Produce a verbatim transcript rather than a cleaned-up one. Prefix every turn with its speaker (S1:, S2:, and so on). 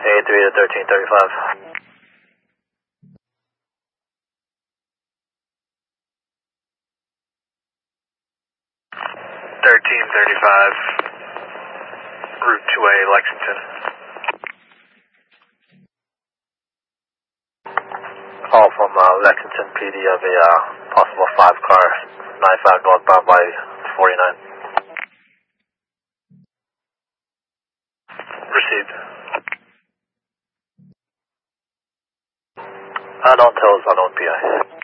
S1: eighty-three to thirteen thirty-five. thirteen thirty-five, Route two A, Lexington. Call from uh, Lexington P D of a uh, possible five car, ninety-five northbound by forty-nine. Received. Unknown totals, unknown P I.